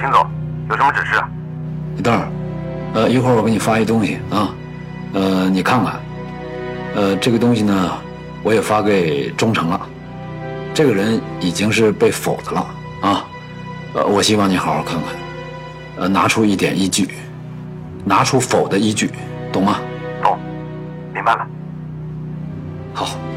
秦总，有什么指示啊？ 李邓，一会儿我给你发一东西啊，你看看，这个东西呢，我也发给忠诚了，这个人已经是被否的了啊，我希望你好好看看，拿出一点依据，拿出否的依据，懂吗？ 懂，明白了。 好。